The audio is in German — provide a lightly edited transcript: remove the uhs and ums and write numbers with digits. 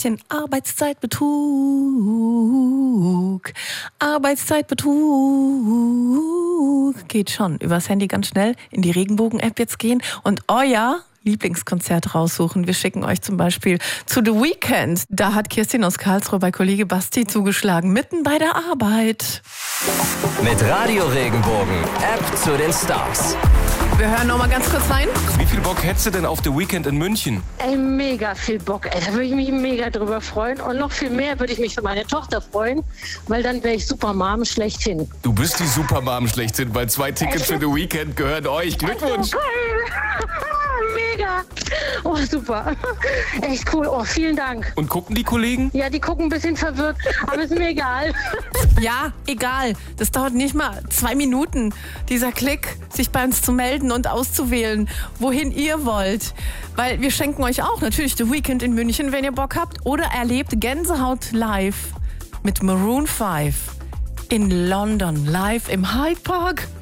bisschen Arbeitszeitbetrug. Arbeitszeitbetrug. Geht schon. Übers Handy ganz schnell in die Regenbogen-App jetzt gehen und euer Lieblingskonzert raussuchen. Wir schicken euch zum Beispiel zu The Weeknd. Da hat Kirstin aus Karlsruhe bei Kollege Basti zugeschlagen, mitten bei der Arbeit. Mit Radio Regenbogen, App zu den Stars. Wir hören noch mal ganz kurz rein. Wie viel Bock hättest du denn auf The Weeknd in München? Ey, mega viel Bock. Ey, da würde ich mich mega drüber freuen. Und noch viel mehr würde ich mich für meine Tochter freuen, weil dann wäre ich Supermom schlechthin. Du bist die Supermom schlechthin, weil 2 Tickets für The Weeknd gehören euch. Glückwunsch! Mega! Oh, super. Echt cool. Oh, vielen Dank. Und gucken die Kollegen? Ja, die gucken ein bisschen verwirrt, aber ist mir egal. Ja, egal. Das dauert nicht mal 2 Minuten, dieser Klick, sich bei uns zu melden und auszuwählen, wohin ihr wollt. Weil wir schenken euch auch natürlich The Weeknd in München, wenn ihr Bock habt. Oder erlebt Gänsehaut live mit Maroon 5 in London, live im Hyde Park.